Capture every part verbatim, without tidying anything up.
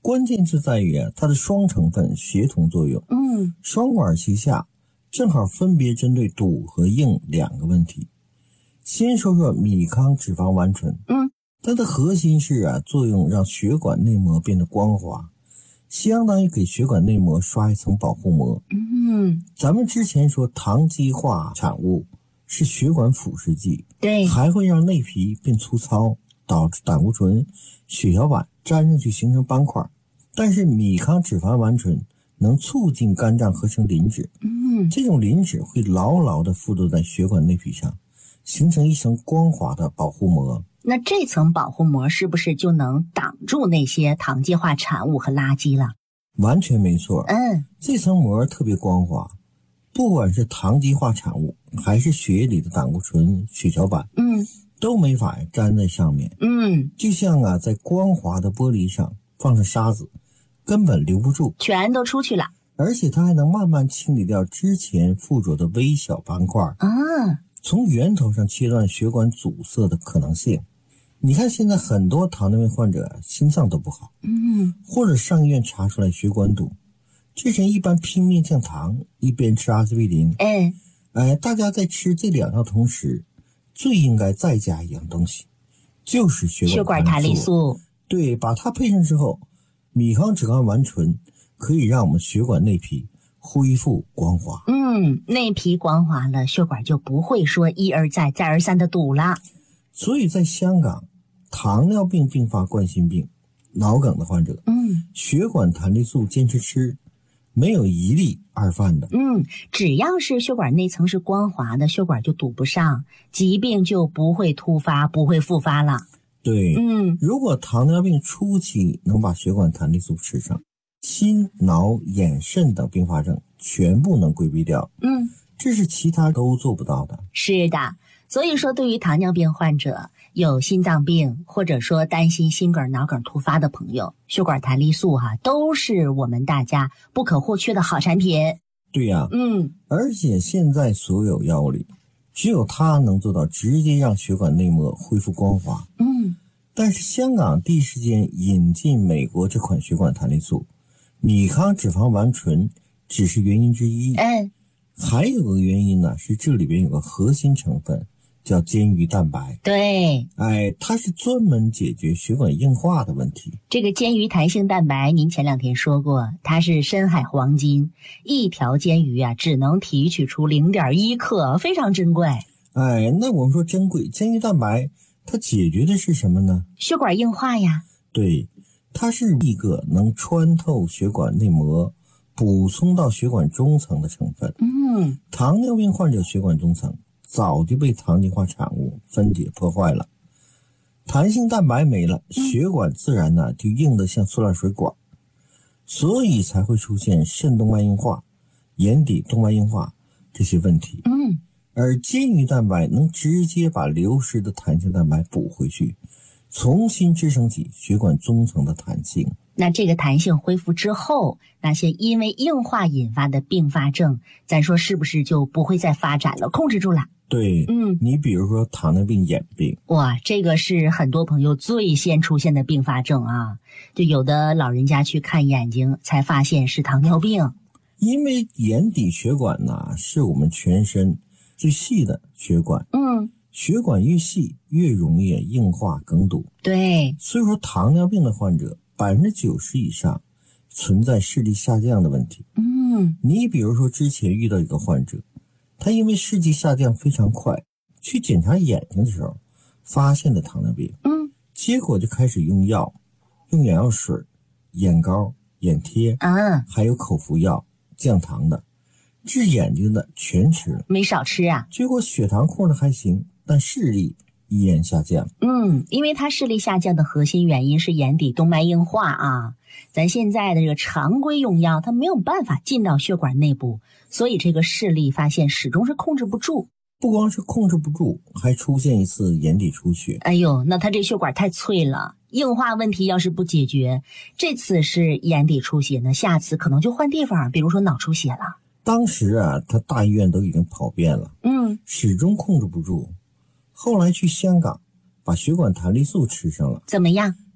关键就在于啊，它的双成分协同作用， 嗯， 双管齐下，正好分别针对堵和硬两个问题。先说说米康脂肪烷醇， 嗯， 它的核心是啊，作用让血管内膜变得光滑，相当于给血管内膜刷一层保护膜。 嗯， 咱们之前说糖基化产物是血管腐蚀剂， 对， 还会让内皮变粗糙，导致胆固醇、血小板粘上去形成斑块。但是米康脂肪烷醇能促进肝脏合成磷脂， 嗯， 这种磷脂会牢牢地附着在血管内皮上，形成一层光滑的保护膜。 那这层保护膜是不是就能挡住那些糖基化产物和垃圾了？ 完全没错， 嗯， 这层膜特别光滑，不管是糖基化产物还是血液里的胆固醇、血小板， 嗯， 都没法粘在上面。 嗯， 就像啊，在光滑的玻璃上放上沙子，根本留不住， 全都出去了。 而且它还能慢慢清理掉之前附着的微小斑块啊， 从源头上切断血管阻塞的可能性。你看现在很多糖尿病患者心脏都不好， 嗯， 或者上医院查出来血管堵，这人一般拼命降糖，一边吃阿司匹林。 哎， 哎，大家在吃这两药同时，最应该再加一样东西，就是血管血管弹力素。 对，把它配上之后，米康脂肪烷醇可以让我们血管内皮恢复光滑。 嗯，内皮光滑了，血管就不会说一而再再而三的堵了。 所以在香港，糖尿病并发冠心病、脑梗的患者， 嗯， 血管弹力素坚持吃，没有一例二犯的。 嗯，只要是血管内层是光滑的，血管就堵不上，疾病就不会突发，不会复发了。 对， 嗯， 如果糖尿病初期能把血管弹力素吃上，心、脑、眼、肾等并发症全部能规避掉。 嗯， 这是其他都做不到的。 是的，所以说对于糖尿病患者、有心脏病或者说担心心梗、脑梗突发的朋友，血管弹力素哈、啊、都是我们大家不可或缺的好产品。 对呀、啊， 嗯， 而且现在所有药物里，只有它能做到直接让血管内膜恢复光滑。 嗯， 但是香港第一时间引进美国这款血管弹力素，米康脂肪烷醇只是原因之一。 嗯， 还有个原因呢，是这里边有个核心成分叫坚鱼蛋白。 对， 哎，它是专门解决血管硬化的问题。 这个坚鱼弹性蛋白，您前两天说过，它是深海黄金，一条坚鱼啊，只能提取出 零点一 克，非常珍贵。 哎，那我们说珍贵，坚鱼蛋白它解决的是什么呢？ 血管硬化呀。 对，它是一个能穿透血管内膜，补充到血管中层的成分。 嗯， 糖尿病患者血管中层早就被糖基化产物分解破坏了，弹性蛋白没了，血管自然呢就硬得像塑料水管，所以才会出现肾动脉硬化、眼底动脉硬化这些问题。 嗯， 而坚鱼蛋白能直接把流失的弹性蛋白补回去，重新支撑起血管中层的弹性。 那这个弹性恢复之后，那些因为硬化引发的并发症，咱说是不是就不会再发展了，控制住了？ 对， 嗯， 你比如说糖尿病眼病， 哇，这个是很多朋友最先出现的并发症啊，就有的老人家去看眼睛才发现是糖尿病。 因为眼底血管呢是我们全身最细的血管， 嗯， 血管越细越容易硬化梗堵。 对， 所以说糖尿病的患者百分之九十以上存在视力下降的问题。 嗯， 你比如说之前遇到一个患者，他因为视力下降非常快，去检查眼睛的时候发现了糖尿病， 嗯， 结果就开始用药，用眼药水、眼膏、眼贴啊， 还有口服药降糖的，治眼睛的全吃了， 没少吃啊。 结果血糖控制还行，但视力依然下降。 嗯，因为它视力下降的核心原因是眼底动脉硬化啊。咱现在的这个常规用药，它没有办法进到血管内部，所以这个视力发现始终是控制不住。 不光是控制不住，还出现一次眼底出血。 哎呦，那他这血管太脆了，硬化问题要是不解决，这次是眼底出血呢，下次可能就换地方，比如说脑出血了。 当时啊，他大医院都已经跑遍了， 嗯， 始终控制不住。后来去香港，把血管弹力素吃上了， 怎么样？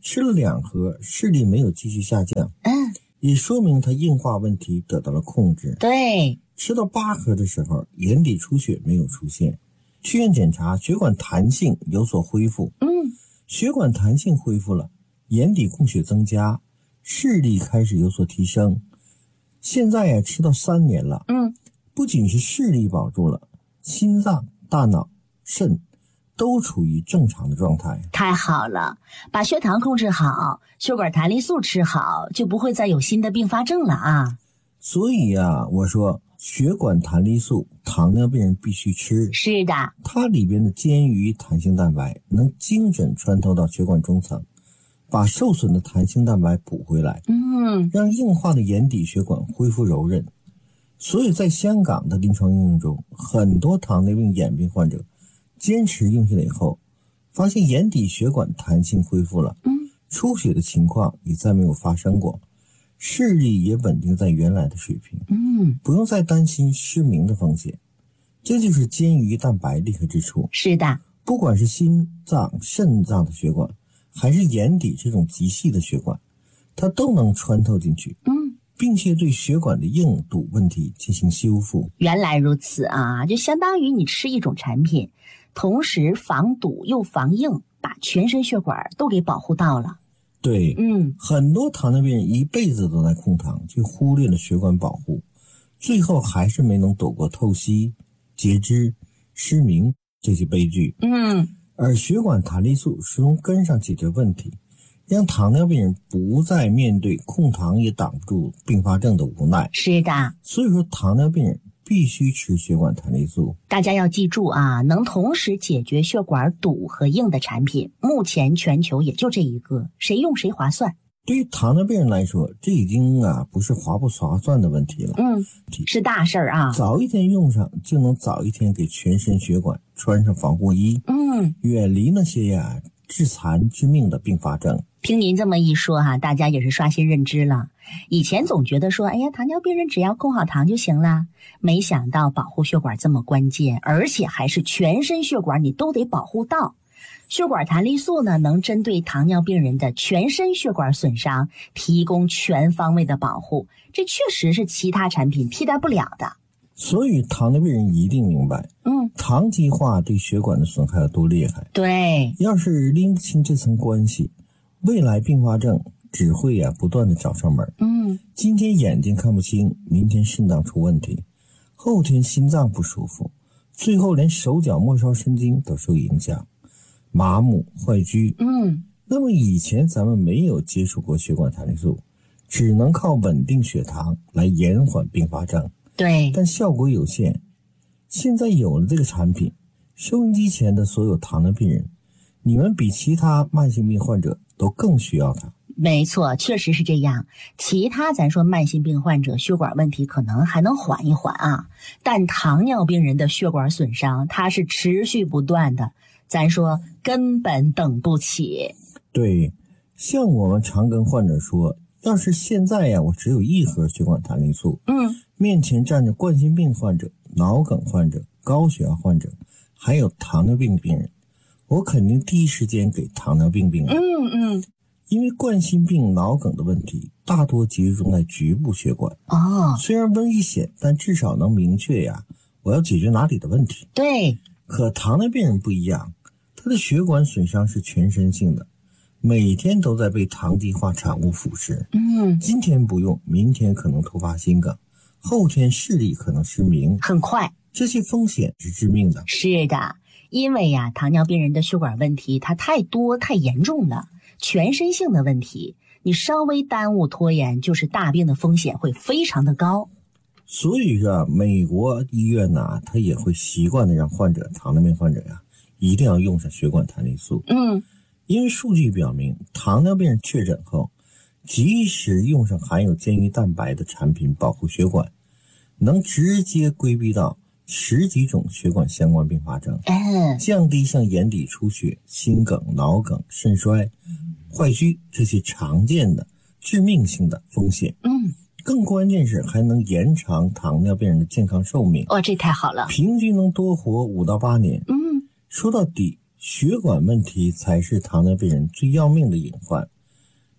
吃了两盒，视力没有继续下降， 嗯， 也说明他硬化问题得到了控制。 对， 吃到八盒的时候，眼底出血没有出现，去院检查，血管弹性有所恢复。 嗯， 血管弹性恢复了，眼底供血增加，视力开始有所提升。现在呀，吃到三年了， 嗯， 不仅是视力保住了，心脏、大脑、肾都处于正常的状态。 太好了，把血糖控制好，血管弹力素吃好，就不会再有新的并发症了啊。 所以呀，我说血管弹力素糖尿病人必须吃。 是的， 它里边的坚鱼弹性蛋白能精准穿透到血管中层，把受损的弹性蛋白补回来， 嗯， 让硬化的眼底血管恢复柔韧。所以在香港的临床应用中，很多糖尿病眼病患者坚持用下来以后，发现眼底血管弹性恢复了， 嗯， 出血的情况也再没有发生过，视力也稳定在原来的水平， 嗯， 不用再担心失明的风险。这就是坚鱼蛋白厉害之处。 是的， 不管是心脏、肾脏的血管，还是眼底这种极细的血管，它都能穿透进去， 嗯， 并且对血管的硬堵问题进行修复。 原来如此啊，就相当于你吃一种产品，同时防堵又防硬，把全身血管都给保护到了。 对， 嗯， 很多糖尿病人一辈子都在控糖，却忽略了血管保护，最后还是没能躲过透析、截肢、失明这些悲剧。 嗯， 而血管弹力素是从根上解决问题，让糖尿病人不再面对控糖也挡不住并发症的无奈。 是的， 所以说糖尿病人必须吃血管弹力素。 大家要记住啊，能同时解决血管堵和硬的产品，目前全球也就这一个，谁用谁划算。 对于糖尿病人来说，这已经啊不是划不划算的问题了， 嗯，是大事儿啊。 早一天用上，就能早一天给全身血管穿上防护衣， 嗯， 远离那些呀致残致命的并发症。 听您这么一说哈、啊，大家也是刷新认知了。以前总觉得说，哎呀，糖尿病人只要控好糖就行了，没想到保护血管这么关键，而且还是全身血管你都得保护到。血管弹力素呢，能针对糖尿病人的全身血管损伤提供全方位的保护，这确实是其他产品替代不了的。 所以糖尿病人一定明白， 嗯， 糖基化对血管的损害有多厉害。 对， 要是拎不清这层关系，未来并发症只会呀、啊、不断的找上门。 嗯， 今天眼睛看不清，明天肾脏出问题，后天心脏不舒服，最后连手脚末梢神经都受影响，麻木、坏疽。 嗯， 那么以前咱们没有接触过血管弹力素，只能靠稳定血糖来延缓并发症， 对， 但效果有限。现在有了这个产品，收音机前的所有糖尿病人，你们比其他慢性病患者都更需要它。 没错，确实是这样。其他咱说慢性病患者血管问题可能还能缓一缓啊，但糖尿病人的血管损伤它是持续不断的，咱说根本等不起。 对，像我们常跟患者说，要是现在呀，我只有一盒血管弹力素， 嗯， 面前站着冠心病患者、脑梗患者、高血压患者，还有糖尿病病人，我肯定第一时间给糖尿病病人。 嗯嗯， 因为冠心病、脑梗的问题大多集中在局部血管， 哦， 虽然危险，但至少能明确呀，我要解决哪里的问题。 对， 可糖尿病人不一样，他的血管损伤是全身性的，每天都在被糖基化产物腐蚀。 嗯， 今天不用，明天可能突发心梗，后天视力可能失明， 很快。 这些风险是致命的。 是的，因为呀，糖尿病人的血管问题它太多太严重了，全身性的问题，你稍微耽误拖延，就是大病的风险会非常的高。 所以说，美国医院呢，他也会习惯的让患者，糖尿病患者呀，一定要用上血管弹力素。 嗯， 因为数据表明，糖尿病人确诊后，即使用上含有坚鱼蛋白的产品保护血管，能直接规避到十几种血管相关并发症， 嗯， 降低像眼底出血、心梗、脑梗、肾衰、坏疽这些常见的致命性的风险。 嗯， 更关键是还能延长糖尿病人的健康寿命。 哦，这太好了， 平均能多活五到八年。 嗯， 说到底，血管问题才是糖尿病人最要命的隐患。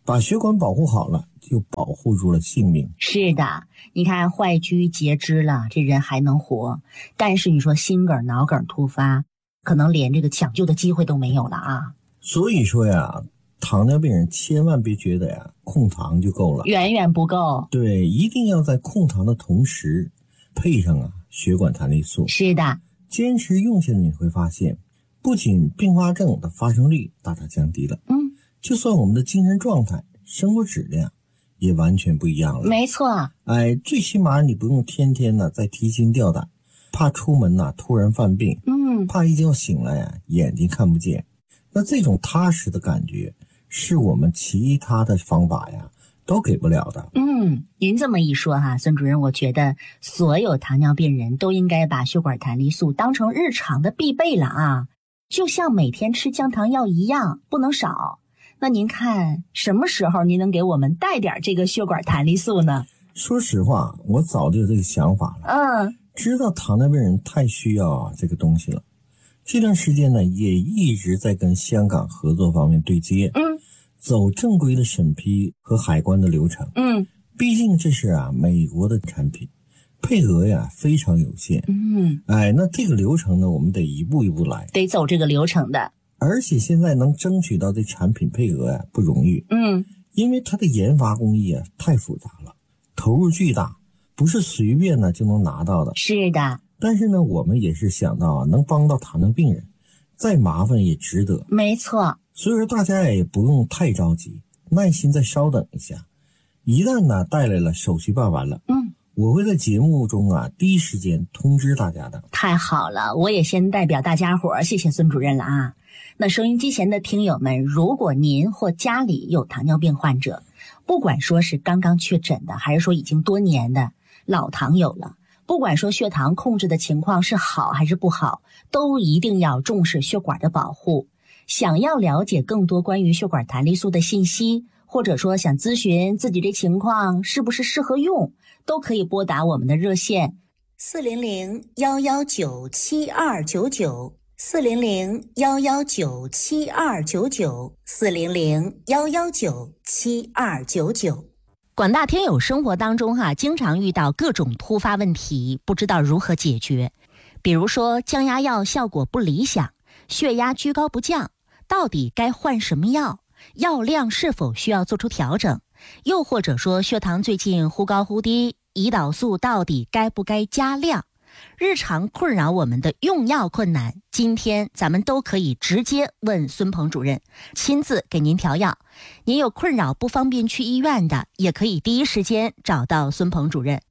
把血管保护好了，就保护住了性命。 是的，你看坏疽截肢了，这人还能活，但是你说心梗、脑梗突发，可能连这个抢救的机会都没有了啊。 所以说呀，糖尿病人千万别觉得呀控糖就够了， 远远不够。 对，一定要在控糖的同时配上啊血管弹力素。 是的， 坚持用下来你会发现，不仅并发症的发生率大大降低了， 嗯， 就算我们的精神状态、生活质量也完全不一样了。 没错， 哎，最起码你不用天天呢在提心吊胆，怕出门呢突然犯病， 嗯， 怕一觉醒来呀眼睛看不见。那这种踏实的感觉是我们其他的方法呀都给不了的。 嗯，您这么一说哈，孙主任，我觉得所有糖尿病人都应该把血管弹力素当成日常的必备了啊，就像每天吃降糖药一样，不能少。那您看什么时候您能给我们带点这个血管弹力素呢？ 说实话，我早就有这个想法了， 嗯， 知道糖尿病人太需要这个东西了。这段时间呢，也一直在跟香港合作方面对接， 嗯， 走正规的审批和海关的流程。 嗯， 毕竟这是啊美国的产品，配额呀非常有限。 嗯， 哎，那这个流程呢，我们得一步一步来， 得走这个流程的。 而且现在能争取到这产品配额呀不容易， 嗯， 因为它的研发工艺啊太复杂了，投入巨大，不是随便呢就能拿到的。 是的， 但是呢，我们也是想到啊，能帮到糖尿病人，再麻烦也值得。 没错。 所以说大家也不用太着急，耐心再稍等一下。一旦呢带来了手续办完了， 嗯， 我会在节目中啊第一时间通知大家的。 太好了，我也先代表大家伙儿谢谢孙主任了啊。那收音机前的听友们，如果您或家里有糖尿病患者，不管说是刚刚确诊的，还是说已经多年的老糖友了，不管说血糖控制的情况是好还是不好，都一定要重视血管的保护。想要了解更多关于血管弹力素的信息，或者说想咨询自己这情况是不是适合用，都可以拨打我们的热线四零零幺幺九七二九九四零零幺幺九七二九九四零零幺幺九七二九九。广大听友生活当中哈、啊，经常遇到各种突发问题，不知道如何解决。比如说降压药效果不理想，血压居高不降，到底该换什么药？药量是否需要做出调整？又或者说血糖最近忽高忽低，胰岛素到底该不该加量？日常困扰我们的用药困难，今天咱们都可以直接问孙鹏主任，亲自给您调药。您有困扰不方便去医院的，也可以第一时间找到孙鹏主任。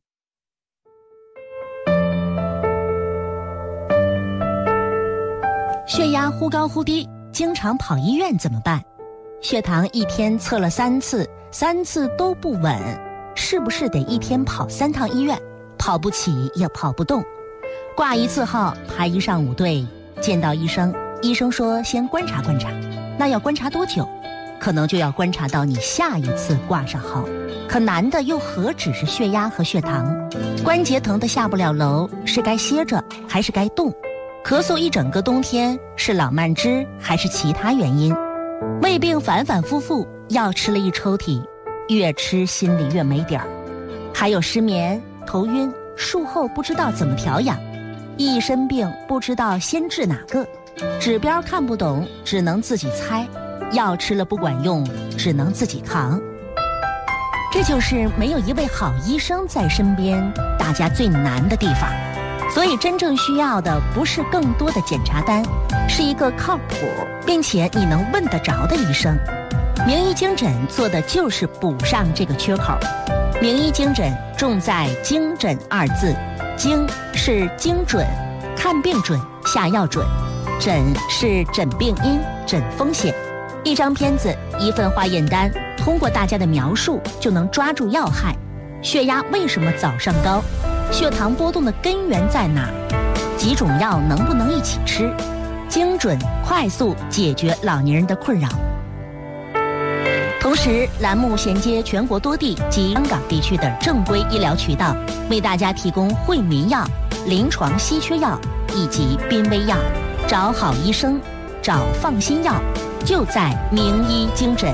血压忽高忽低，经常跑医院怎么办？血糖一天测了三次，三次都不稳，是不是得一天跑三趟医院？跑不起也跑不动，挂一次号排一上午队，见到医生，医生说先观察观察，那要观察多久？可能就要观察到你下一次挂上号。可难的又何止是血压和血糖，关节疼的下不了楼，是该歇着还是该动？咳嗽一整个冬天，是老慢支还是其他原因？胃病反反复复，药吃了一抽屉，越吃心里越没底儿。还有失眠、头晕，术后不知道怎么调养，一身病不知道先治哪个，指标看不懂，只能自己猜，药吃了不管用，只能自己扛。这就是没有一位好医生在身边，大家最难的地方。所以真正需要的不是更多的检查单，是一个靠谱并且你能问得着的医生。名医精诊做的就是补上这个缺口。名医精诊重在精诊二字，精是精准，看病准，下药准，诊是诊病因，诊风险。一张片子，一份化验单，通过大家的描述就能抓住要害。血压为什么早上高？血糖波动的根源在哪？几种药能不能一起吃？精准快速解决老年人的困扰。同时，栏目衔接全国多地及香港地区的正规医疗渠道，为大家提供惠民药、临床稀缺药以及濒危药。找好医生，找放心药，就在名医精诊。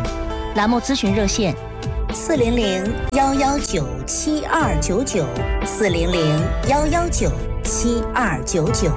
栏目咨询热线四零零幺幺九七二九九四零零幺幺九七二九九。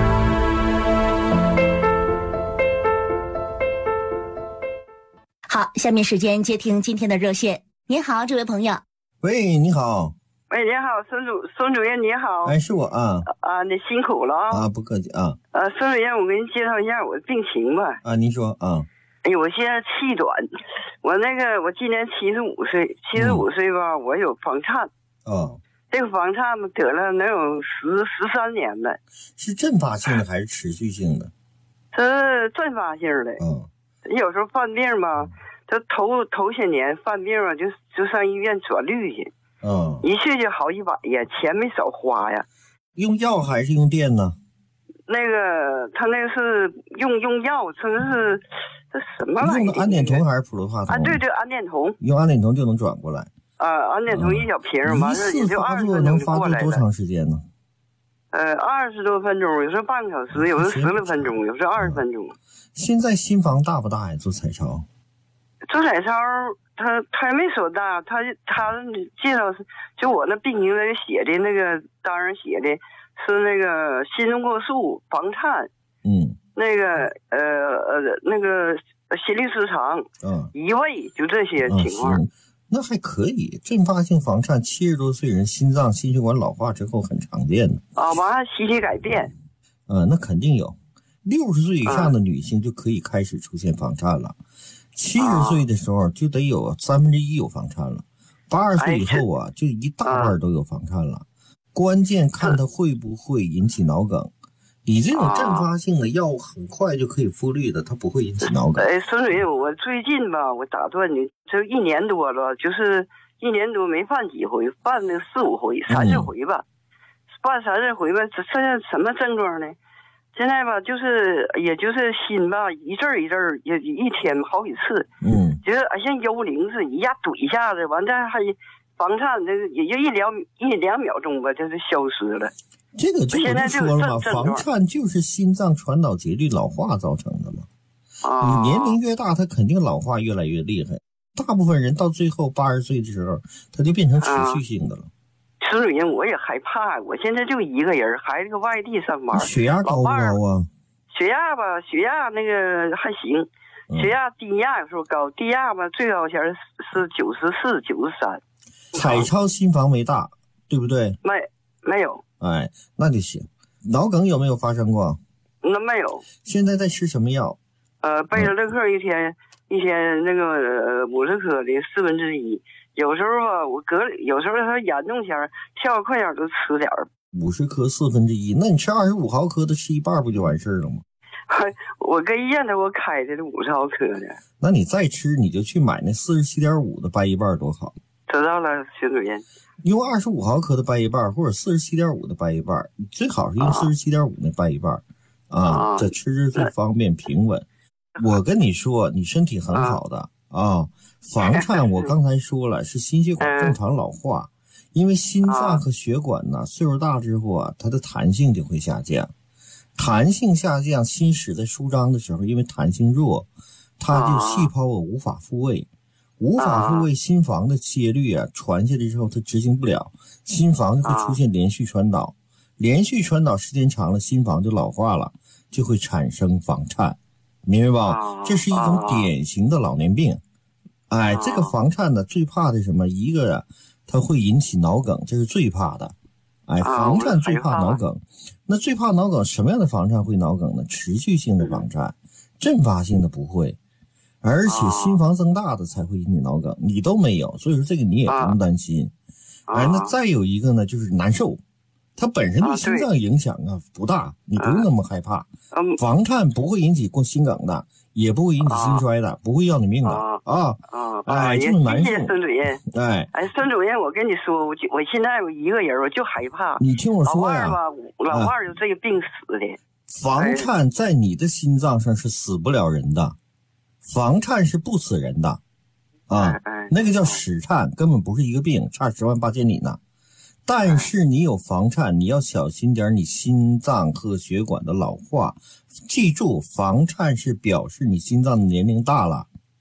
好，下面时间接听今天的热线。您好，这位朋友。 喂，你好。 喂，你好，孙主孙主任，你好。 哎，是我啊。 啊，你辛苦了啊。 啊，不客气啊。 呃，孙主任，我给你介绍一下我的病情吧。 啊，您说啊。 哎呦，我现在气短，我那个我今年七十五岁，七十五岁吧，嗯、我有房颤。 哦。 这个房颤得了能有十十三年了。 是阵发性的还是持续性的？ 这是阵发性的。 嗯。 有时候犯病吧，这头头些年犯病啊，就就上医院转绿去。 嗯。 一去就好几百呀，钱没少花呀。 用药还是用电呢？ 那个他那个是用用药，这是这什么玩意儿？ 用的胺碘酮还是普罗帕酮？ 啊，对对，胺碘酮。 用胺碘酮就能转过来。 啊，胺碘酮一小瓶，完事也就二十分钟能发作多长时间呢？ 呃，二十多分钟，有时候半个小时，有时候十来分钟，有时候二十分钟。 现在心房大不大呀？做彩超？ 做彩超，他他没说大，他他介绍是就我那病情那个写的那个单上写的。是那个心动过速、房颤， 嗯， 那个呃呃那个心律失常， 嗯， 移位，就这些情况。 嗯、那还可以，阵发性房颤，七十多岁人心脏心血管老化之后很常见的。 啊，完了息息改变。 呃，那肯定有，六十岁以上的女性就可以开始出现房颤了，七十岁的时候就得有三分之一有房颤了，八十岁以后啊，就一大半都有房颤了。关键看它会不会引起脑梗，你这种阵发性的药很快就可以复律的，它不会引起脑梗。 哎，孙主任，我最近吧，我打断你，这一年多了，就是一年多没犯几回，犯了四五回、三四回吧，犯三四回吧，这这什么症状呢？现在吧，就是也就是心吧，一阵一阵，也一天好几次， 嗯， 觉得像幽灵似的，一下怼一下子，完了还。房颤这个也就一两一两秒钟吧，就是消失了。 这个就我就说了嘛，房颤就是心脏传导节律老化造成的嘛。 啊， 你年龄越大，它肯定老化越来越厉害。大部分人到最后八十岁的时候，它就变成持续性的了。 孙主任，我也害怕，我现在就一个人，孩子搁外地上班。 血压高不高啊？ 血压吧，血压那个还行，血压低压有时候高，低压吧最高前是九十四、九十三。 彩超心房没大，对不对？ 没没有。 哎，那就行。脑梗有没有发生过？ 那没有。 现在在吃什么药？ 呃，贝塔乐克一天、嗯、一天那个呃五十克的四分之一。有时候吧，我隔有时候他严重前跳快点都吃点儿。 五十克四分之一，那你吃二十五毫克的吃一半不就完事儿了吗？ 我跟医院他给我开的五十毫克的。 那你再吃，你就去买那四十七点五的掰一半多好。 知道了，徐主任。 用二十五毫克的掰一半，或者四十七点五的掰一半，最好是用四十七点五的掰一半，啊，啊这吃着最方便平稳。我跟你说，你身体很好的啊，啊房颤我刚才说了是心血管正常老化，因为心脏和血管呢，岁数大之后啊，它的弹性就会下降，弹性下降，心室在舒张的时候，因为弹性弱，它就细胞啊无法复位。无法复位，心房的节律啊传下来之后它执行不了，心房就会出现连续传导，连续传导时间长了，心房就老化了，就会产生房颤，明白吧？这是一种典型的老年病。哎，这个房颤呢，最怕的什么？一个呀，它会引起脑梗，这是最怕的。哎，房颤最怕脑梗。那最怕脑梗，什么样的房颤会脑梗呢？持续性的房颤，阵发性的不会。而且心房增大的才会引起脑梗，你都没有，所以说这个你也不用担心。哎，那再有一个呢，就是难受，它本身对心脏影响啊不大，你不用那么害怕。房颤不会引起心梗的，也不会引起心衰的，不会要你命的啊。哎，就是难受。 谢谢孙主任。 哎， 哎，孙主任，我跟你说，我我现在我一个人，我就害怕。 你听我说呀， 老二吧，老二就这个病死的。 房颤在你的心脏上是死不了人的。房颤是不死人的，啊，那个叫室颤，根本不是一个病，差十万八千里呢。但是你有房颤，你要小心点，你心脏和血管的老化。记住，房颤是表示你心脏的年龄大了，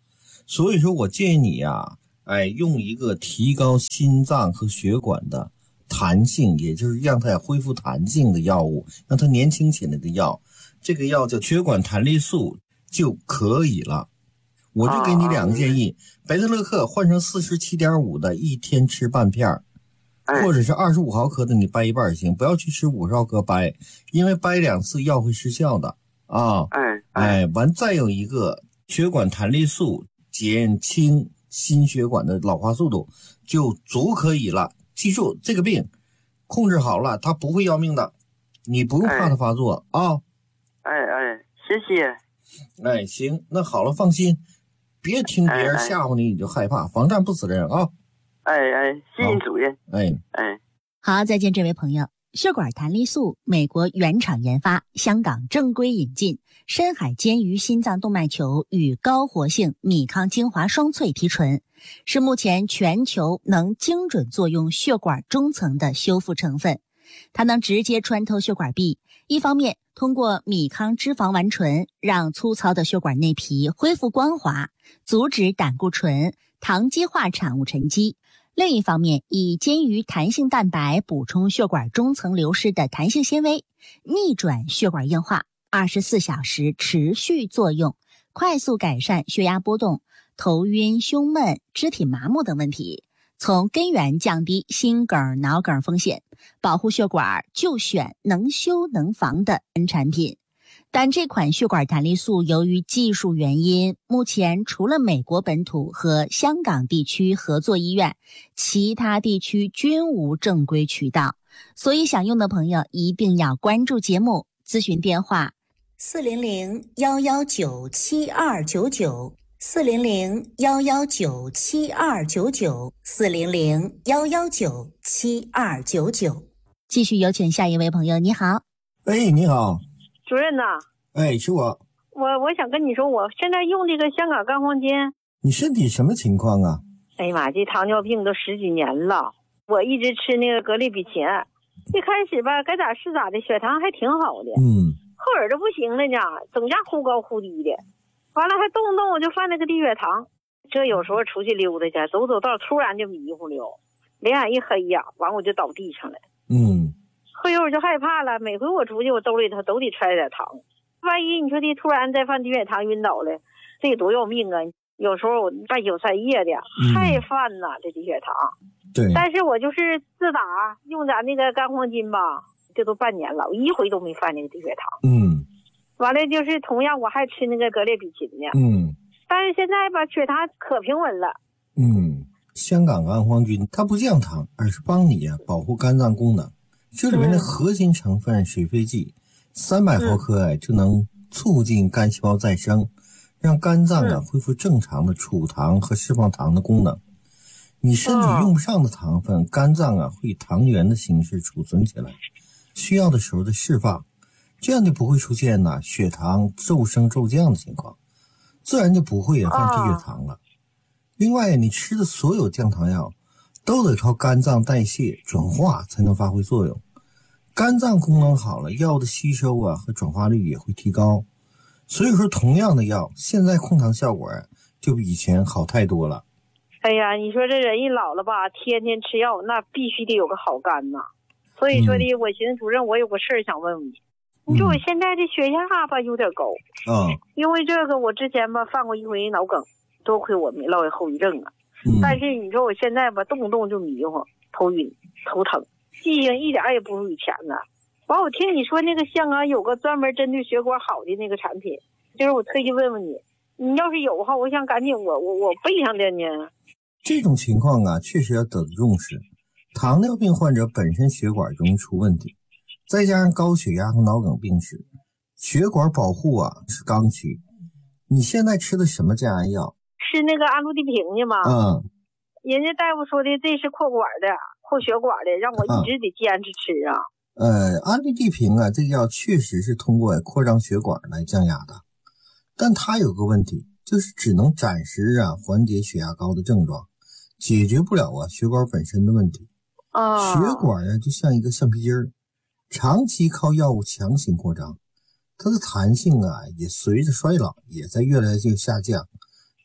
所以说我建议你呀、啊，哎，用一个提高心脏和血管的弹性，也就是让它恢复弹性的药物，让它年轻起来的药，这个药叫血管弹力素就可以了。我就给你两个建议，贝特乐克换成 四十七点五 的，一天吃半片，或者是二十五毫克的，你掰一半行，不要去吃五十毫克掰，因为掰两次药会失效的啊。 哎哎，完再有一个血管弹力素减轻心血管的老化速度就足可以了。记住这个病控制好了，它不会要命的，你不用怕它发作啊。 哎哎，谢谢。 哎，行，那好了，放心。别听别人吓唬你，你就害怕，防战不死人啊！ 哎哎，谢谢主任。 哎哎， 好，再见，这位朋友。血管弹力素，美国原厂研发，香港正规引进，深海煎鱼心脏动脉球与高活性米康精华双萃提纯，是目前全球能精准作用血管中层的修复成分。它能直接穿透血管壁，一方面通过米康脂肪烷醇让粗糙的血管内皮恢复光滑，阻止胆固醇、糖基化产物沉积；另一方面，以煎鱼弹性蛋白补充血管中层流失的弹性纤维，逆转血管硬化，二十四小时持续作用，快速改善血压波动、头晕、胸闷、肢体麻木等问题，从根源降低心梗、脑梗风险，保护血管就选能修能防的N产品。但这款血管弹力素由于技术原因，目前除了美国本土和香港地区合作医院，其他地区均无正规渠道，所以想用的朋友一定要关注节目，咨询电话四零零幺幺九七二九九。四零零幺幺九七二九九，四零零幺幺九七二九九。继续有请下一位朋友，你好。 哎，你好， 主任呐。 哎，是我。 我我想跟你说，我现在用这个香港干黄金。 你身体什么情况啊？ 哎呀妈，这糖尿病都十几年了，我一直吃那个格列比嗪，一开始吧，该咋是咋的，血糖还挺好的。 嗯。 后儿就不行了呢，总家忽高忽低的。完了还动不动我就犯那个低血糖，这有时候出去溜达去，走走道突然就迷糊了，脸眼一黑呀，完我就倒地上了。 嗯， 后来我就害怕了，每回我出去我兜里头都得揣点糖，万一你说的突然再犯低血糖晕倒了，这多要命啊！有时候我半宿半夜的太犯了、嗯、这低血糖。 对， 但是我就是自打用咱那个干黄金吧，这都半年了，我一回都没犯那个低血糖。 嗯。 完了就是同样我还吃那个格列比嗪呢， 嗯， 但是现在吧血糖可平稳了。 嗯，香港干黄金它不降糖，而是帮你啊保护肝脏功能。这里面的核心成分水飞剂三百毫克哎、嗯、就能促进肝细胞再生，让肝脏啊、嗯、恢复正常的储糖和释放糖的功能。你身体用不上的糖分，嗯、肝脏啊会以糖原的形式储存起来，需要的时候再释放。这样就不会出现呢、啊、血糖骤升骤降的情况，自然就不会也犯低血糖了。另外，你吃的所有降糖药都得靠肝脏代谢转化才能发挥作用。肝脏功能好了，药的吸收啊和转化率也会提高。所以说，同样的药，现在控糖效果就比以前好太多了。 哎呀，你说这人一老了吧，天天吃药，那必须得有个好肝呐。所以说的，嗯、我寻思主任，我有个事儿想问问你。你说我现在这血压吧有点高啊、嗯， 因为这个我之前吧犯过一回脑梗，多亏我没落下后遗症啊、嗯。但是你说我现在吧动不动就迷糊、头晕、头疼，记性一点也不如以前呢。完，我听你说那个香港有个专门针对血管好的那个产品，就是我特意问问你，你要是有的话，我想赶紧我我我备上点呢。 这种情况啊，确实要得到重视。糖尿病患者本身血管容易出问题。再加上高血压和脑梗病史，血管保护啊是刚需。你现在吃的什么降压药？ 是那个安路地平的吗？ 嗯。 人家大夫说的这是扩管的、扩血管的，让我一直得坚持吃啊。 嗯、呃，安路地平啊，这个药确实是通过扩张血管来降压的，但它有个问题，就是只能暂时啊缓解血压高的症状，解决不了啊血管本身的问题。 啊。 血管啊就像一个橡皮筋儿。长期靠药物强行扩张，它的弹性啊也随着衰老也在越来越下降，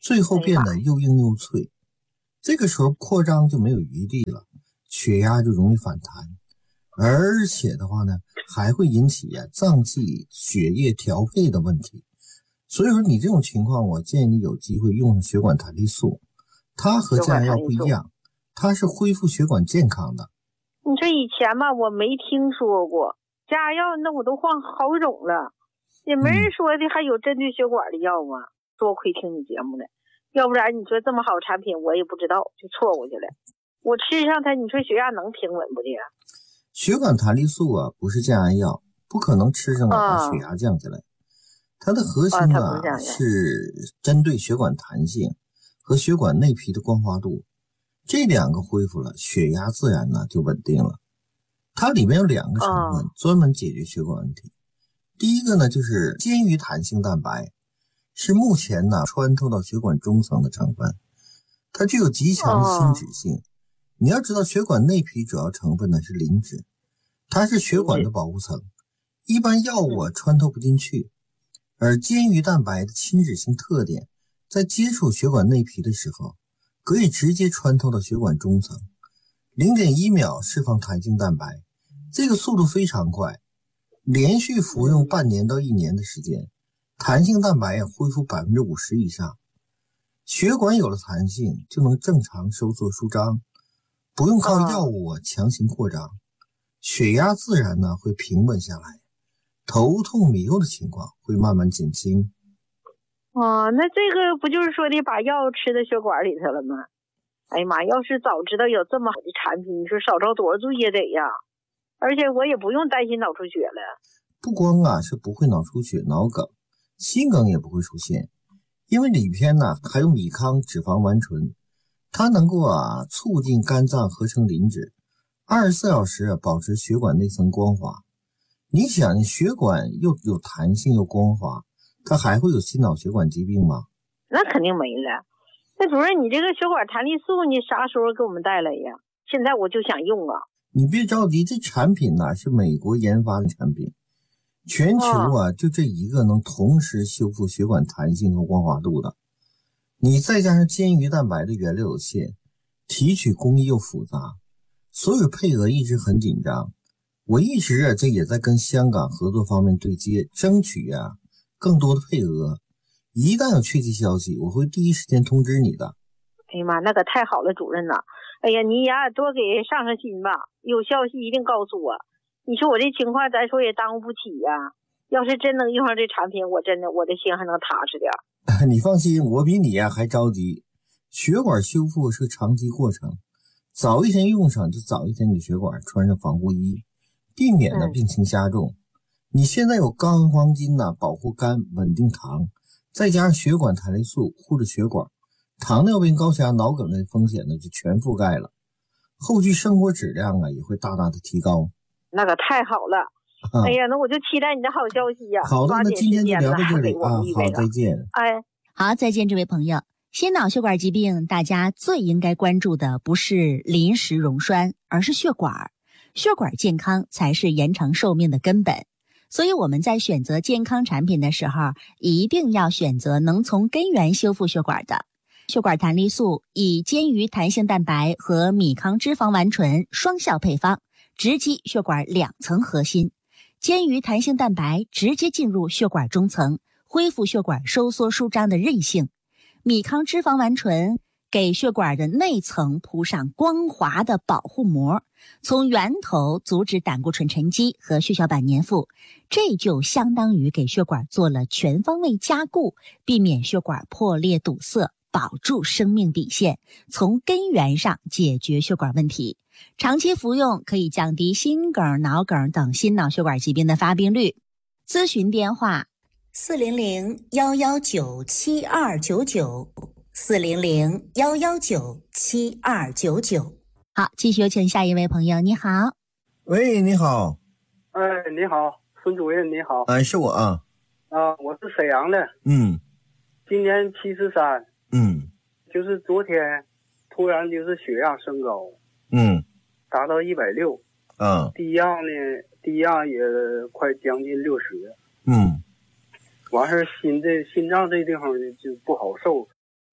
最后变得又硬又脆。这个时候扩张就没有余地了，血压就容易反弹，而且的话呢，还会引起呀、啊、脏器血液调配的问题。所以说你这种情况，我建议你有机会用血管弹力素，它和降压药不一样，它是恢复血管健康的。 你说以前吧，我没听说过降压药，那我都换好几种了，也没人说的还有针对血管的药吗？多亏听你节目了，要不然你说这么好产品我也不知道，就错过去了。我吃上它，你说血压能平稳不的？ 血管弹力素啊，不是降压药，不可能吃上来把血压降下来。啊、它的核心啊、啊是针对血管弹性和血管内皮的光滑度，这两个恢复了，血压自然呢就稳定了。它里面有两个成分、啊、专门解决血管问题。第一个呢就是坚鱼弹性蛋白，是目前呢穿透到血管中层的成分，它具有极强的亲脂性。啊、你要知道血管内皮主要成分呢是磷脂，它是血管的保护层，一般药物啊穿透不进去。而坚鱼蛋白的亲脂性特点，在接触血管内皮的时候，可以直接穿透到血管中层， 零点一秒释放弹性蛋白，这个速度非常快，连续服用半年到一年的时间，弹性蛋白恢复 百分之五十 以上。血管有了弹性，就能正常收缩舒张，不用靠药物强行扩张，血压自然呢会平稳下来，头痛迷糊的情况会慢慢减轻。 哦，那这个不就是说的把药吃到血管里头了吗？哎呀妈，要是早知道有这么好的产品，你说少遭多少罪也得呀。而且我也不用担心脑出血了。 不光啊是不会脑出血、脑梗，心梗也不会出现，因为里边呢还有米糠脂肪烷醇，它能够啊促进肝脏合成磷脂，二十四小时啊保持血管内层光滑。你想，你血管又有弹性又光滑，它还会有心脑血管疾病吗？ 那肯定没了。那主任，你这个血管弹力素你啥时候给我们带来呀？现在我就想用啊。 你别着急，这产品呢是美国研发的产品，全球啊就这一个能同时修复血管弹性和光滑度的。你再加上坚鱼蛋白的原料有限，提取工艺又复杂，所有配额一直很紧张。我一直啊这也在跟香港合作方面对接，争取啊更多的配额。一旦有确切消息，我会第一时间通知你的。 哎呀妈，那可太好了，主任呐！哎呀，你呀多给上上心吧，有消息一定告诉我。你说我这情况咱说也耽误不起呀。要是真能用上这产品，我真的我的心还能踏实点。 你放心，我比你呀还着急。血管修复是个长期过程，早一天用上就早一天给血管穿上防护衣，避免呢病情加重。嗯、你现在有高原黄金呢，保护肝、稳定糖，再加上血管弹力素护着血管，糖尿病、高血压、脑梗的风险呢就全覆盖了，后续生活质量啊也会大大的提高。 那个太好了。啊、哎呀，那我就期待你的好消息呀！ 好的，那今天就聊到这里啊，好，再见。 哎， 好，再见，这位朋友。心脑血管疾病，大家最应该关注的不是临时溶栓，而是血管。血管健康才是延长寿命的根本。所以我们在选择健康产品的时候，一定要选择能从根源修复血管的。血管弹力素以坚鱼弹性蛋白和米糠脂肪烷醇双效配方，直击血管两层核心。坚鱼弹性蛋白直接进入血管中层，恢复血管收缩舒张的韧性。米糠脂肪烷醇给血管的内层铺上光滑的保护膜，从源头阻止胆固醇沉积和血小板粘附，这就相当于给血管做了全方位加固，避免血管破裂堵塞，保住生命底线，从根源上解决血管问题。长期服用可以降低心梗、脑梗等心脑血管疾病的发病率。咨询电话四零零幺幺九七二九九，四零零幺幺九七二九九。好，继续有请下一位朋友。你好。 喂，你好。 哎，你好，孙主任，你好。 哎，是我啊。 啊，我是沈阳的。 嗯。 今年七十三。 嗯。 就是昨天，突然就是血压升高。 嗯。 达到一百六。 嗯。 低压呢，低压也快将近六十。 嗯。 完事儿心这心脏这地方就不好受，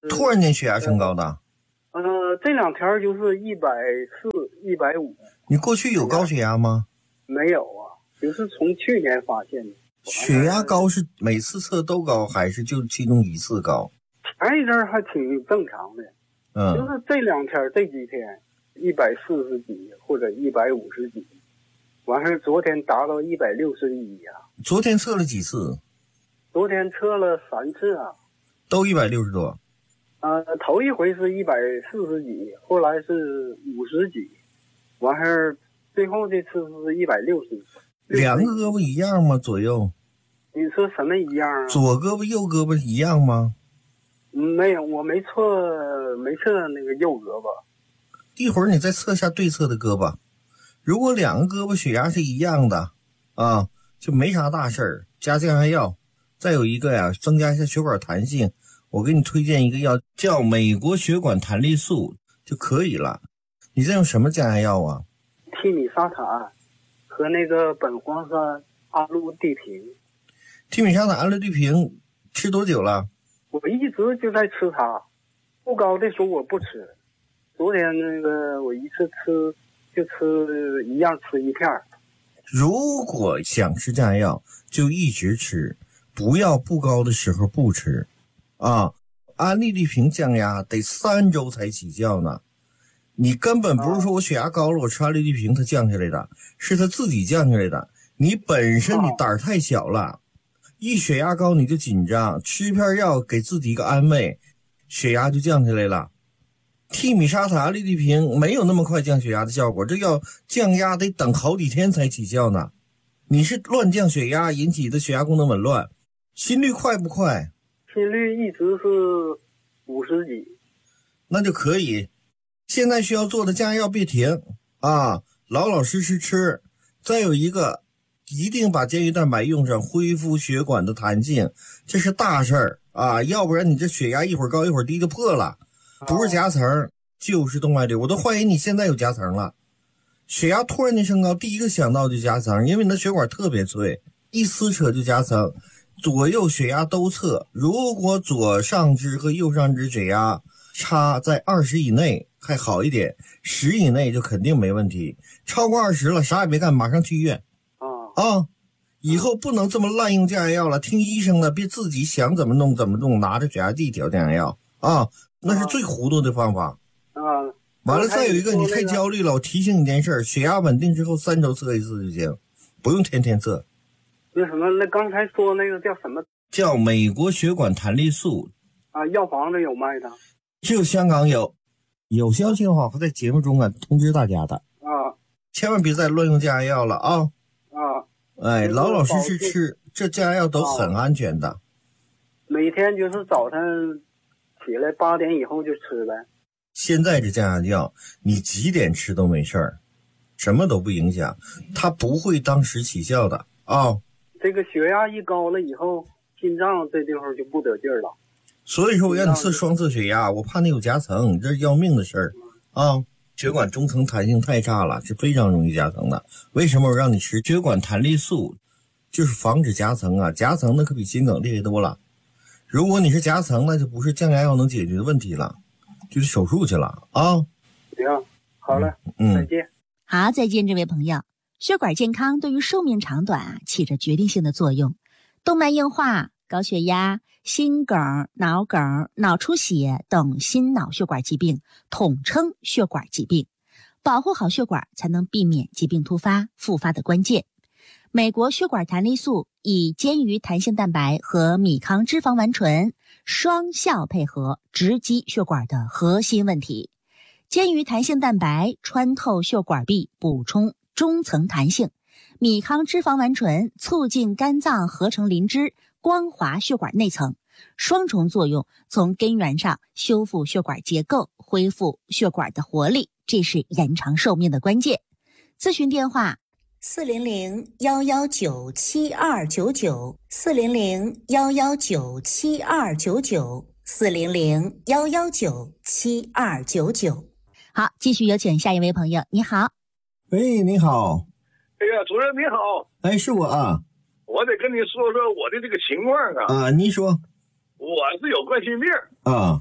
突然间血压升高的？ 呃，这两天就是一百四、一百五。 你过去有高血压吗？ 没有啊，就是从去年发现的。 血压高是每次测都高，还是就其中一次高？ 前一阵还挺正常的， 嗯， 就是这两天这几天一百四十几或者一百五十几，完事昨天达到一百六十一啊。 昨天测了几次？ 昨天测了三次啊， 都一百六十多。 呃，头一回是一百四十几，后来是五十几，完事儿最后这次是一百六十。 两个胳膊一样吗？左右？ 你说什么一样啊？ 左胳膊右胳膊一样吗？ 没有，我没测，没测那个右胳膊。 一会儿你再测一下对侧的胳膊，如果两个胳膊血压是一样的啊，就没啥大事儿，加降压药。再有一个呀，增加一下血管弹性，我给你推荐一个药叫美国血管弹力素就可以了。你在用什么降压药啊？ 替米沙坦和那个苯磺酸阿氯地平。 替米沙坦阿氯地平吃多久了？ 我一直就在吃它，不高的时候我不吃。昨天那个我一次吃就吃一样吃一片。 如果想吃降压药就一直吃，不要不高的时候不吃啊。安利地平降压得三周才起效呢，你根本不是说我血压高了我吃安利地平它降下来的，是它自己降下来的。你本身你胆儿太小了，一血压高你就紧张，吃一片药给自己一个安慰，血压就降下来了。替米沙坦安利地平没有那么快降血压的效果，这药降压得等好几天才起效呢。你是乱降血压引起的血压功能紊乱。心率快不快？ 心率一直是五十几。 那就可以。现在需要做的降压药别停啊，老老实实吃。再有一个，一定把坚鱼蛋白用上，恢复血管的弹性，这是大事儿啊！要不然你这血压一会儿高一会儿低就破了，不是夹层就是动脉瘤。我都怀疑你现在有夹层了。血压突然间升高，第一个想到就夹层，因为你的血管特别脆，一撕扯就夹层。左右血压都测，如果左上肢和右上肢血压差在二十以内还好一点，十以内就肯定没问题。超过二十了，啥也别干，马上去医院。 啊啊！以后不能这么滥用降压药了，听医生的，别自己想怎么弄怎么弄，拿着血压计调降压药啊，那是最糊涂的方法。 啊！ 完了，再有一个，你太焦虑了，我提醒你一件事，血压稳定之后三周测一次就行，不用天天测。 那什么，那刚才说那个叫什么？ 叫美国血管弹力素啊，药房子有卖的， 只有香港有。有消息的话，会在节目中啊通知大家的啊。 千万别再乱用降压药了啊！ 啊， 哎，老老实实吃，这降压药都很安全的。 每天就是早上起来八点以后就吃呗。 现在这降压药，你几点吃都没事儿，什么都不影响，它不会当时起效的啊。 这个血压一高了以后，心脏这地方就不得劲儿了。 所以说我让你测双侧血压，我怕你有夹层，这是要命的事儿啊！血管中层弹性太差了，是非常容易夹层的。为什么我让你吃血管弹力素？就是防止夹层啊，夹层那可比心梗厉害多了。如果你是夹层，那就不是降压药能解决的问题了，就得手术去了啊！ 行，好了， 嗯， 再见。 好，再见，这位朋友。血管健康对于寿命长短啊起着决定性的作用，动脉硬化、高血压、心梗、脑梗、脑出血等心脑血管疾病统称血管疾病。保护好血管，才能避免疾病突发复发的关键。美国血管弹力素以坚鱼弹性蛋白和米糠脂肪烷醇双效配合，直击血管的核心问题。坚鱼弹性蛋白穿透血管壁，补充中层弹性；米糠脂肪烷醇促进肝脏合成磷脂，光滑血管内层。双重作用，从根源上修复血管结构，恢复血管的活力，这是延长寿命的关键。咨询电话四零零幺幺九七二九九，四零零幺幺九七二九九，四零零幺幺九七二九九。好，继续有请下一位朋友。你好。 喂，你好。 哎呀，主任你好。 哎，是我啊。 我得跟你说说我的这个情况啊。 啊，你说。 我是有冠心病啊。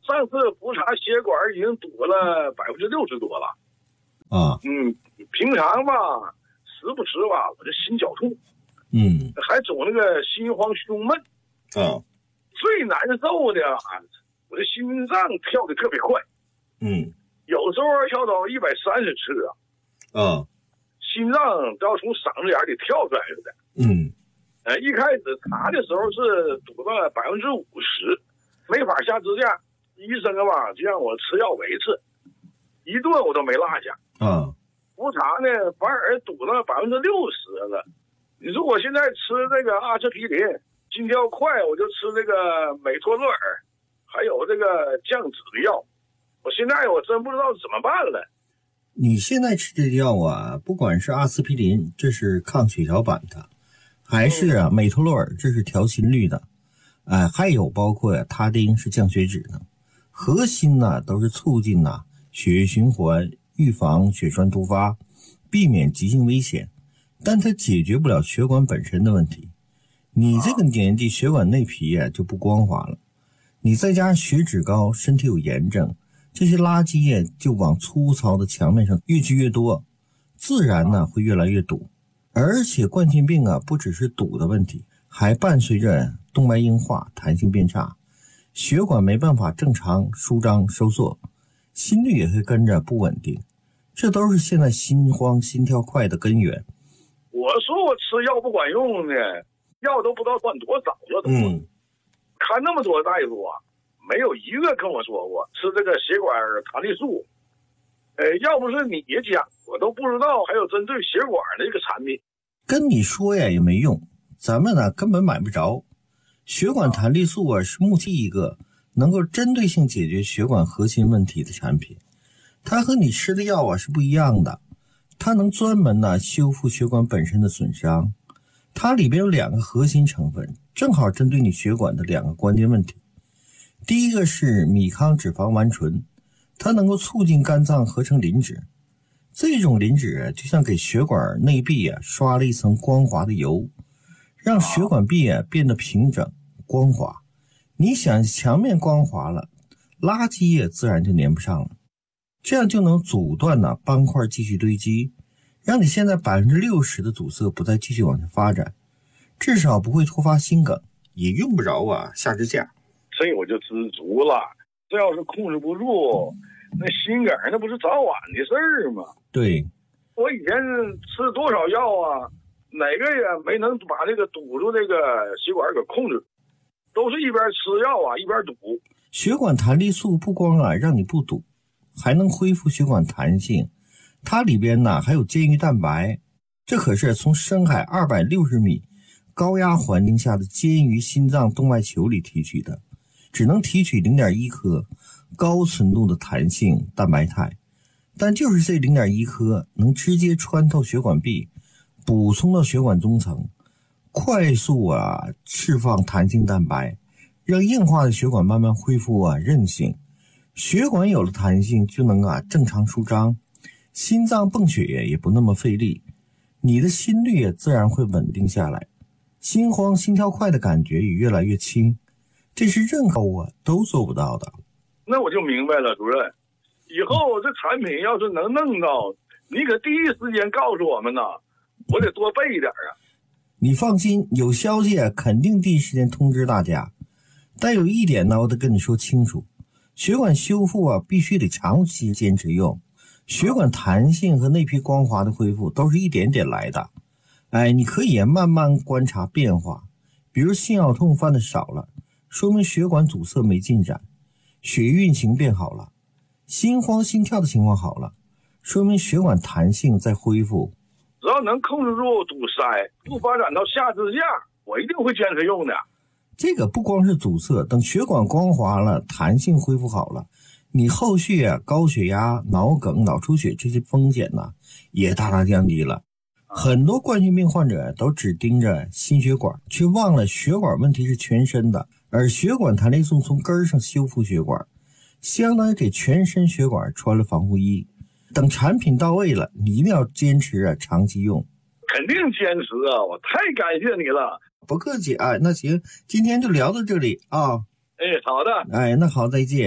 上次复查血管已经堵了百分之六十多了。 啊， 嗯，平常吧，时不时吧，我这心绞痛， 嗯， 还总那个心慌胸闷。 啊， 最难受的啊，我的心脏跳得特别快。 嗯， 有时候跳到一百三十次啊。 啊， 心脏都要从嗓子眼里跳出来似的。 嗯， 呃，一开始查的时候是堵了百分之五十，没法下支架，医生啊吧就让我吃药维持，一顿我都没落下。 啊， 复查呢反而堵了百分之六十了。你说我现在吃这个阿司匹林，心跳快我就吃这个美托洛尔，还有这个降脂的药，我现在我真不知道怎么办了。 你现在吃这药啊，不管是阿司匹林，这是抗血小板的，还是啊美托洛尔，这是调心率的，哎、呃，还有包括呀、啊、他汀是降血脂的，核心呢都是促进呐、啊、血液循环，预防血栓突发，避免急性危险，但它解决不了血管本身的问题。你这个年纪血管内皮啊就不光滑了，你再加上血脂高，身体有炎症，这些垃圾液就往粗糙的墙面上越积越多，自然呢会越来越堵。而且冠心病啊不只是堵的问题，还伴随着动脉硬化，弹性变差，血管没办法正常舒张收缩，心率也会跟着不稳定，这都是现在心慌心跳快的根源。 我说我吃药不管用呢，药都不知道管多少了都。嗯，看那么多大夫啊，没有一个跟我说过吃这个血管弹力素。呃，要不是你讲，我都不知道还有针对血管的一个产品。 跟你说呀也没用，咱们呢根本买不着。血管弹力素啊是目前一个能够针对性解决血管核心问题的产品，它和你吃的药啊是不一样的，它能专门呢修复血管本身的损伤。它里边有两个核心成分，正好针对你血管的两个关键问题。第一个是米糠脂肪烷醇，它能够促进肝脏合成磷脂，这种磷脂就像给血管内壁啊刷了一层光滑的油，让血管壁啊变得平整光滑。你想墙面光滑了，垃圾液自然就粘不上了，这样就能阻断呢斑块继续堆积，让你现在百分之六十的阻塞不再继续往下发展，至少不会突发心梗，也用不着啊下支架。 这我就知足了。这要是控制不住，那心梗那不是早晚的事儿吗？ 对， 我以前吃多少药啊，哪个也没能把那个堵住那个血管给控制，都是一边吃药啊一边堵。 血管弹力素不光啊让你不堵，还能恢复血管弹性，它里边呢还有腱盂蛋白，这可是从深海二百六十米高压环境下的肩盂心脏动脉球里提取的，只能提取 零点一 克高纯度的弹性蛋白肽，但就是这 零点一 克能直接穿透血管壁，补充到血管中层，快速啊释放弹性蛋白，让硬化的血管慢慢恢复啊韧性。血管有了弹性就能啊正常舒张，心脏泵血也不那么费力，你的心率也自然会稳定下来，心慌心跳快的感觉也越来越轻，这是任何我都做不到的。 那我就明白了，主任，以后这产品要是能弄到，你可第一时间告诉我们呐，我得多备一点啊。 你放心，有消息肯定第一时间通知大家。但有一点呢，我得跟你说清楚，血管修复啊必须得长期坚持用，血管弹性和内皮光滑的恢复都是一点点来的。哎，你可以慢慢观察变化，比如心绞痛犯的少了，说明血管阻塞没进展，血运行变好了，心慌心跳的情况好了，说明血管弹性在恢复。 只要能控制住堵塞，不发展到下支架，我一定会坚持用的。 这个不光是阻塞，等血管光滑了，弹性恢复好了，你后续啊高血压、脑梗、脑出血这些风险呢、啊、也大大降低了。很多冠心病患者都只盯着心血管，却忘了血管问题是全身的，而血管弹力素从根上修复血管，相当于给全身血管穿了防护衣。等产品到位了，你一定要坚持啊长期用。 肯定坚持啊，我太感谢你了。 不客气啊，那行，今天就聊到这里啊。 哎，好的。 哎，那好，再见。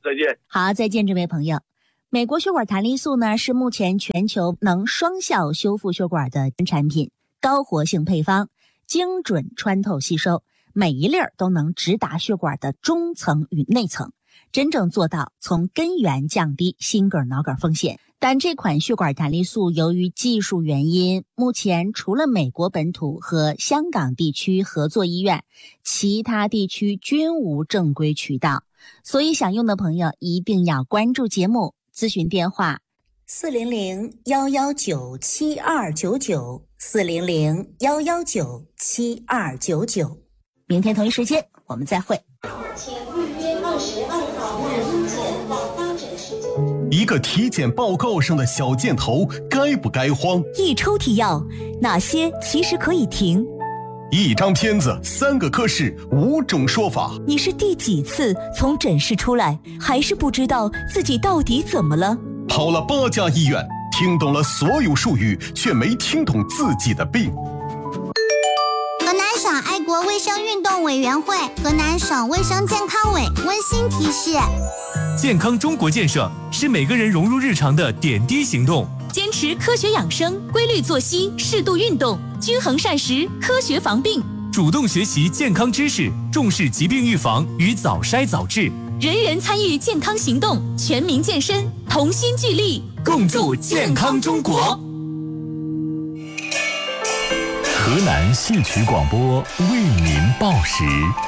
再见。 好，再见，这位朋友。美国血管弹力素呢，是目前全球能双效修复血管的产品，高活性配方，精准穿透吸收，每一粒儿都能直达血管的中层与内层，真正做到从根源降低心梗脑梗风险。但这款血管弹力素由于技术原因，目前除了美国本土和香港地区合作医院，其他地区均无正规渠道，所以想用的朋友一定要关注节目。咨询电话四零零幺幺九七二九九，四零零幺幺九七二九九。明天同一时间我们再会。 请预约二十二号男婴检晚发诊时间。 一个体检报告上的小箭头该不该慌？ 一抽屉药，哪些其实可以停？ 一张片子，三个科室，五种说法。 你是第几次从诊室出来，还是不知道自己到底怎么了？ 跑了八家医院，听懂了所有术语，却没听懂自己的病。 河南省爱国卫生运动委员会、河南省卫生健康委温馨提示： 健康中国建设是每个人融入日常的点滴行动。 坚持科学养生，规律作息，适度运动，均衡膳食，科学防病。 主动学习健康知识，重视疾病预防与早筛早治。 人人参与健康行动，全民健身，同心聚力， 共筑健康中国。河南戏曲广播为您报时。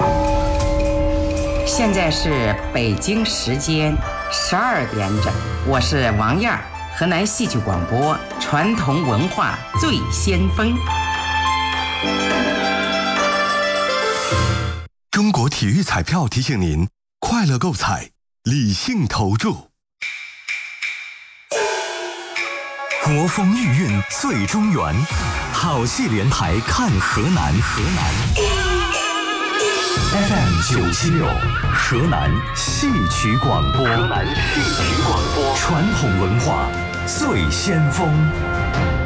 现在是北京时间十二点整，我是王燕，河南戏曲广播传统文化最先锋。 中国体育彩票提醒您：快乐购彩，理性投注。国风御韵最中原，好戏连台看河南。河南 F M 九七六，河南戏曲广播。河南戏曲广播，传统文化最先锋。